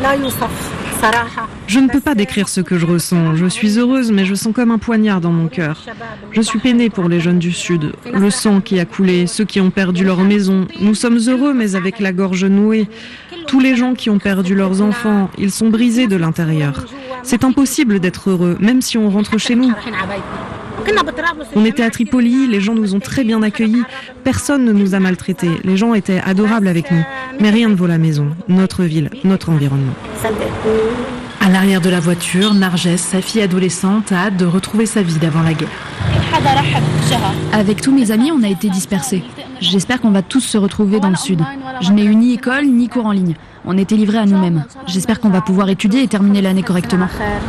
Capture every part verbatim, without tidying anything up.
Je ne peux pas décrire ce que je ressens. Je suis heureuse, mais je sens comme un poignard dans mon cœur. Je suis peinée pour les jeunes du Sud. Le sang qui a coulé, ceux qui ont perdu leur maison. Nous sommes heureux, mais avec la gorge nouée. Tous les gens qui ont perdu leurs enfants, ils sont brisés de l'intérieur. C'est impossible d'être heureux, même si on rentre chez nous. On était à Tripoli, les gens nous ont très bien accueillis. Personne ne nous a maltraités. Les gens étaient adorables avec nous. Mais rien ne vaut la maison, notre ville, notre environnement. À l'arrière de la voiture, Narges, sa fille adolescente, a hâte de retrouver sa vie d'avant la guerre. Avec tous mes amis, on a été dispersés. J'espère qu'on va tous se retrouver dans le sud. Je n'ai eu ni école, ni cours en ligne. On était livrés à nous-mêmes. J'espère qu'on va pouvoir étudier et terminer l'année correctement.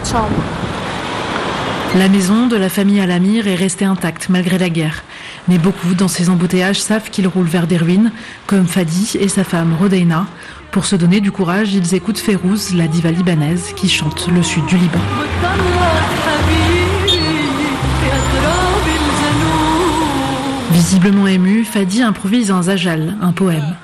La maison de la famille Al-Amir est restée intacte malgré la guerre. Mais beaucoup dans ces embouteillages savent qu'ils roulent vers des ruines, comme Fadi et sa femme Rodeina. Pour se donner du courage, ils écoutent Férouz, la diva libanaise, qui chante le sud du Liban. Visiblement ému, Fadi improvise un zajal, un poème.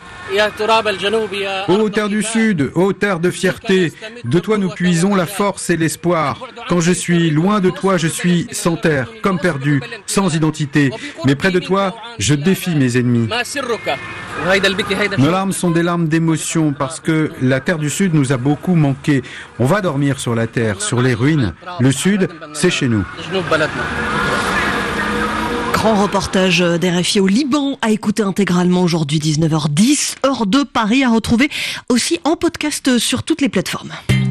Ô terre du Sud, ô terre de fierté, de toi nous puisons la force et l'espoir. Quand je suis loin de toi, je suis sans terre, comme perdu, sans identité. Mais près de toi, je défie mes ennemis. Nos larmes sont des larmes d'émotion parce que la terre du Sud nous a beaucoup manqué. On va dormir sur la terre, sur les ruines. Le Sud, c'est chez nous. Grand reportage d'R F I au Liban à écouter intégralement aujourd'hui dix-neuf heures dix, heure de Paris, à retrouver aussi en podcast sur toutes les plateformes.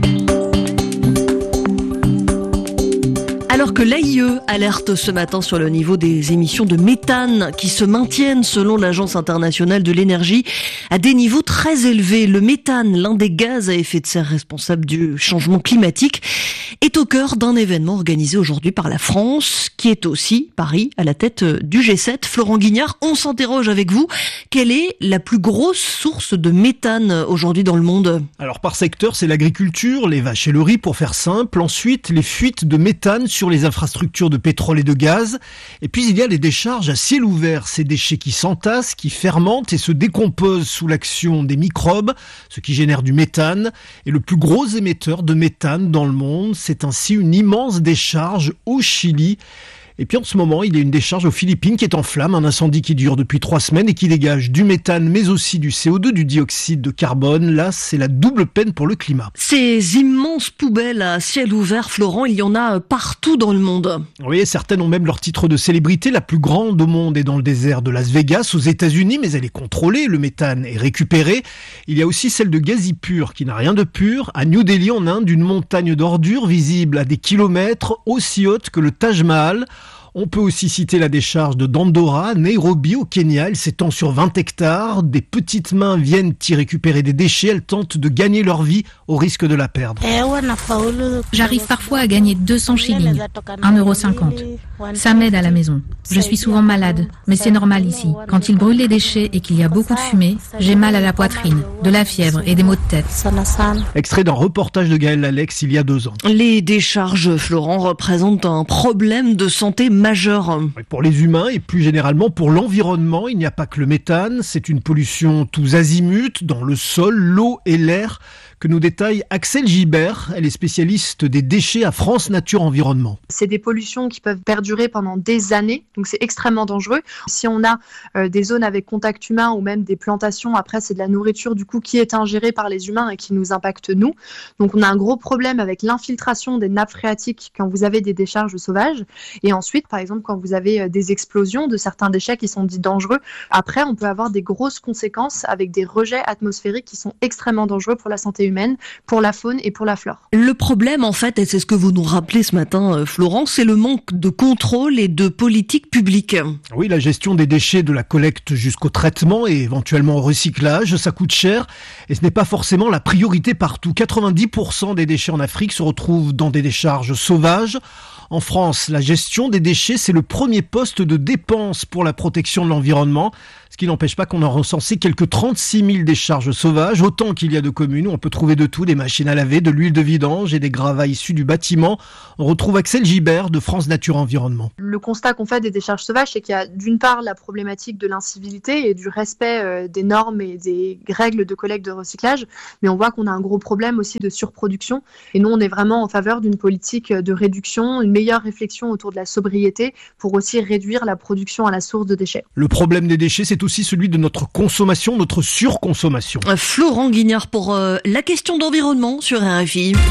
Alors que l'A I E alerte ce matin sur le niveau des émissions de méthane qui se maintiennent selon l'Agence internationale de l'énergie à des niveaux très élevés. Le méthane, l'un des gaz à effet de serre responsables du changement climatique, est au cœur d'un événement organisé aujourd'hui par la France, qui est aussi, Paris, à la tête du G sept. Florent Guignard, on s'interroge avec vous. Quelle est la plus grosse source de méthane aujourd'hui dans le monde ? Alors par secteur, c'est l'agriculture, les vaches et le riz pour faire simple. Ensuite, les fuites de méthane sur les infrastructures de pétrole et de gaz. Et puis il y a les décharges à ciel ouvert, ces déchets qui s'entassent, qui fermentent et se décomposent sous l'action des microbes, ce qui génère du méthane. Et le plus gros émetteur de méthane dans le monde, c'est ainsi une immense décharge au Chili. Et puis en ce moment, il y a une décharge aux Philippines qui est en flamme, un incendie qui dure depuis trois semaines et qui dégage du méthane mais aussi du C O deux, du dioxyde de carbone. Là, c'est la double peine pour le climat. Ces immenses poubelles à ciel ouvert, Florent, il y en a partout dans le monde. Oui, certaines ont même leur titre de célébrité. La plus grande au monde est dans le désert de Las Vegas, aux États-Unis, mais elle est contrôlée, le méthane est récupéré. Il y a aussi celle de Gazipur, qui n'a rien de pur, à New Delhi en Inde, une montagne d'ordures visible à des kilomètres, aussi haute que le Taj Mahal. On peut aussi citer la décharge de Dandora, Nairobi au Kenya. Elle s'étend sur vingt hectares. Des petites mains viennent y récupérer des déchets. Elles tentent de gagner leur vie au risque de la perdre. J'arrive parfois à gagner deux cents shillings, un euro cinquante. Ça m'aide à la maison. Je suis souvent malade, mais c'est normal ici. Quand ils brûlent les déchets et qu'il y a beaucoup de fumée, j'ai mal à la poitrine, de la fièvre et des maux de tête. Extrait d'un reportage de Gaël Alex il y a deux ans. Les décharges, Florent, représentent un problème de santé majeur. Pour les humains et plus généralement pour l'environnement, il n'y a pas que le méthane. C'est une pollution tous azimuts dans le sol, l'eau et l'air, que nous détaille Axel Gibert. Elle est spécialiste des déchets à France Nature Environnement. C'est des pollutions qui peuvent perdurer pendant des années, donc c'est extrêmement dangereux. Si on a euh, des zones avec contact humain ou même des plantations, après c'est de la nourriture du coup qui est ingérée par les humains et qui nous impacte nous. Donc on a un gros problème avec l'infiltration des nappes phréatiques quand vous avez des décharges sauvages. Et ensuite, par exemple, quand vous avez des explosions de certains déchets qui sont dits dangereux, après on peut avoir des grosses conséquences avec des rejets atmosphériques qui sont extrêmement dangereux pour la santé humaine. Humaine, pour la faune et pour la flore. Le problème, en fait, et c'est ce que vous nous rappelez ce matin, Florent, c'est le manque de contrôle et de politique publique. Oui, la gestion des déchets de la collecte jusqu'au traitement et éventuellement au recyclage, ça coûte cher et ce n'est pas forcément la priorité partout. quatre-vingt-dix pour cent des déchets en Afrique se retrouvent dans des décharges sauvages. En France, la gestion des déchets, c'est le premier poste de dépense pour la protection de l'environnement, ce qui n'empêche pas qu'on a recensé quelques trente-six mille décharges sauvages, autant qu'il y a de communes où on peut trouver trouvé de tout, des machines à laver, de l'huile de vidange et des gravats issus du bâtiment. On retrouve Axel Gibert de France Nature Environnement. Le constat qu'on fait des décharges sauvages, c'est qu'il y a d'une part la problématique de l'incivilité et du respect euh, des normes et des règles de collecte de recyclage, mais on voit qu'on a un gros problème aussi de surproduction. Et nous, on est vraiment en faveur d'une politique de réduction, une meilleure réflexion autour de la sobriété pour aussi réduire la production à la source de déchets. Le problème des déchets, c'est aussi celui de notre consommation, notre surconsommation. Florent Guignard pour euh, la question d'environnement sur R F I.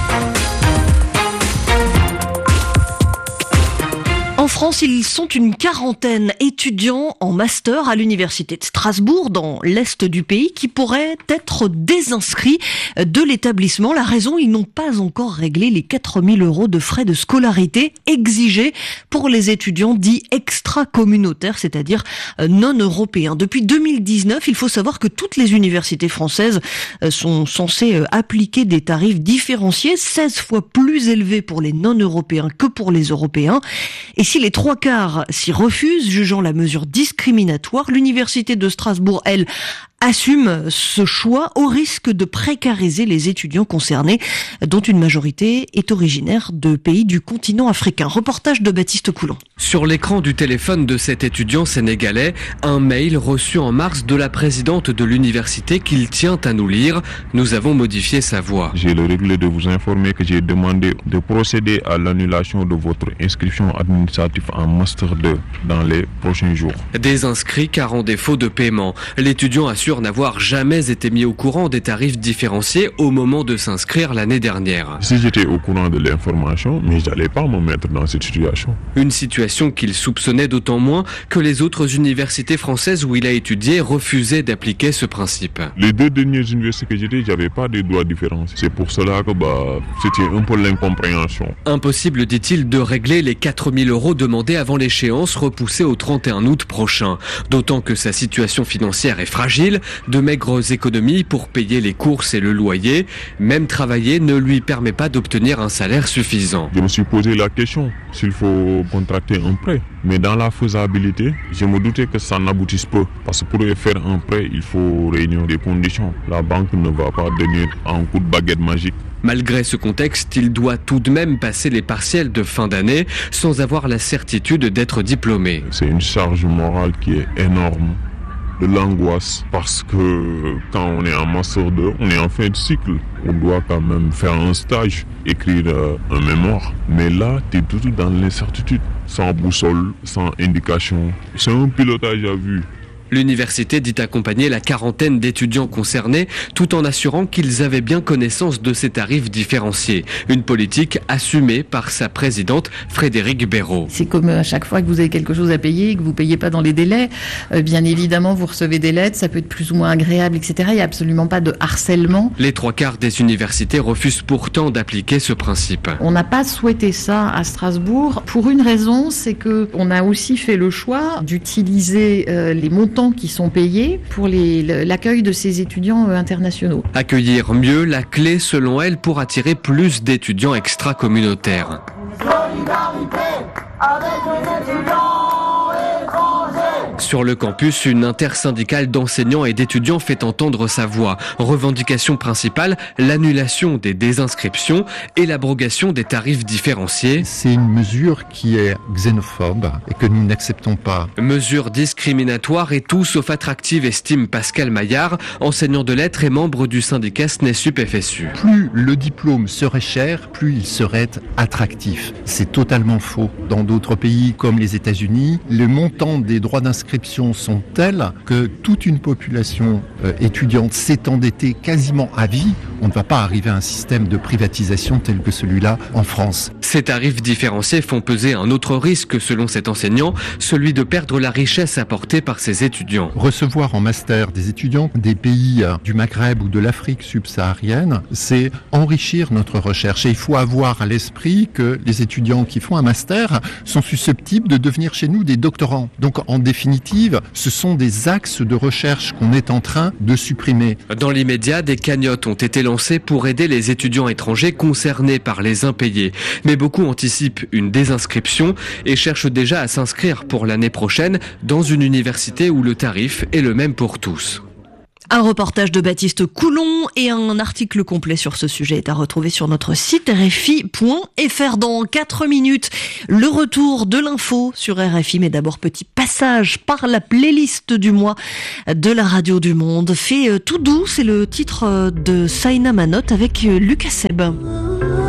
En France, ils sont une quarantaine étudiants en master à l'université de Strasbourg, dans l'est du pays, qui pourraient être désinscrits de l'établissement. La raison, ils n'ont pas encore réglé les quatre mille euros de frais de scolarité exigés pour les étudiants dits extra-communautaires, c'est-à-dire non européens. Depuis deux mille dix-neuf, il faut savoir que toutes les universités françaises sont censées appliquer des tarifs différenciés, seize fois plus élevés pour les non-européens que pour les européens. Et si les trois quarts s'y refusent, jugeant la mesure discriminatoire, l'université de Strasbourg, elle, assume ce choix au risque de précariser les étudiants concernés, dont une majorité est originaire de pays du continent africain. Reportage de Baptiste Coulon. Sur l'écran du téléphone de cet étudiant sénégalais, un mail reçu en mars de la présidente de l'université qu'il tient à nous lire. Nous avons modifié sa voix. J'ai le regret de vous informer que j'ai demandé de procéder à l'annulation de votre inscription administrative en Master deux dans les prochains jours. Désinscrit car en défaut de paiement. L'étudiant assure n'avoir jamais été mis au courant des tarifs différenciés au moment de s'inscrire l'année dernière. Si j'étais au courant de l'information, mais j'allais pas me mettre dans cette situation. Une situation qu'il soupçonnait d'autant moins que les autres universités françaises où il a étudié refusaient d'appliquer ce principe. Les deux dernières universités que j'étais, j'avais pas des droits différents. C'est pour cela que bah, c'était un peu l'incompréhension. Impossible, dit-il, de régler les quatre mille euros demandés avant l'échéance repoussée au trente et un août prochain. D'autant que sa situation financière est fragile. De maigres économies pour payer les courses et le loyer. Même travailler ne lui permet pas d'obtenir un salaire suffisant. Je me suis posé la question s'il faut contracter un prêt. Mais dans la faisabilité, je me doutais que ça n'aboutisse pas. Parce que pour faire un prêt, il faut réunir des conditions. La banque ne va pas donner un coup de baguette magique. Malgré ce contexte, il doit tout de même passer les partiels de fin d'année sans avoir la certitude d'être diplômé. C'est une charge morale qui est énorme. De l'angoisse parce que quand on est en master deux, on est en fin de cycle. On doit quand même faire un stage, écrire euh, un mémoire. Mais là, tu es tout dans l'incertitude, sans boussole, sans indication. C'est un pilotage à vue. L'université dit accompagner la quarantaine d'étudiants concernés tout en assurant qu'ils avaient bien connaissance de ces tarifs différenciés. Une politique assumée par sa présidente Frédérique Béraud. C'est comme à chaque fois que vous avez quelque chose à payer et que vous ne payez pas dans les délais. Euh, bien évidemment, vous recevez des lettres, ça peut être plus ou moins agréable, et cetera. Il n'y a absolument pas de harcèlement. Les trois quarts des universités refusent pourtant d'appliquer ce principe. On n'a pas souhaité ça à Strasbourg pour une raison, c'est qu'on a aussi fait le choix d'utiliser euh, les montants qui sont payés pour les, l'accueil de ces étudiants internationaux. Accueillir mieux, la clé selon elle pour attirer plus d'étudiants extra-communautaires. Solidarité avec les étudiants étrangers. Sur le campus, une intersyndicale d'enseignants et d'étudiants fait entendre sa voix. Revendication principale, l'annulation des désinscriptions et l'abrogation des tarifs différenciés. C'est une mesure qui est xénophobe et que nous n'acceptons pas. Mesure discriminatoire et tout sauf attractive, estime Pascal Maillard, enseignant de lettres et membre du syndicat SNESUP F S U. Plus le diplôme serait cher, plus il serait attractif. C'est totalement faux. Dans d'autres pays comme les États-Unis, le montant des droits d'inscription sont tels que toute une population euh, étudiante s'est endettée quasiment à vie. On ne va pas arriver à un système de privatisation tel que celui-là en France. Ces tarifs différenciés font peser un autre risque selon cet enseignant, celui de perdre la richesse apportée par ses étudiants. Recevoir en master des étudiants des pays du Maghreb ou de l'Afrique subsaharienne, c'est enrichir notre recherche. Et il faut avoir à l'esprit que les étudiants qui font un master sont susceptibles de devenir chez nous des doctorants. Donc en définitive, ce sont des axes de recherche qu'on est en train de supprimer. Dans l'immédiat, des cagnottes ont été lancées pour aider les étudiants étrangers concernés par les impayés. Mais beaucoup anticipent une désinscription et cherchent déjà à s'inscrire pour l'année prochaine dans une université où le tarif est le même pour tous. Un reportage de Baptiste Coulon et un article complet sur ce sujet est à retrouver sur notre site R F I point F R. Dans quatre minutes, le retour de l'info sur R F I, mais d'abord petit passage par la playlist du mois de la radio du monde. Fait tout doux, c'est le titre de Saina Manot avec Lucas Seb.